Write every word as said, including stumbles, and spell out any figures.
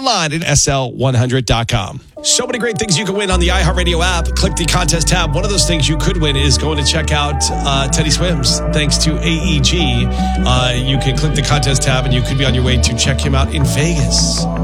online at S L one hundred dot com. So many great things you can win on the iHeartRadio app. Click the contest tab. One of those things you could win is going to check out uh, Teddy Swims. Thanks to A E G, uh, you can click the contest tab and you could be on your way to check him out in Vegas.